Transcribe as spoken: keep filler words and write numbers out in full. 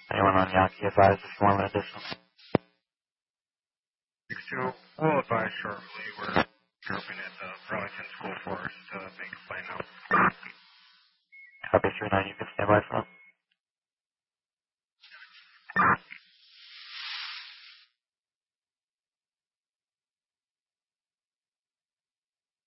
Anyone on Yankee advised if you want an additional? six two, we'll advise shortly. We're dropping at the Burlington School Forest to make a plan now. Copy three nine, you can stand by for them.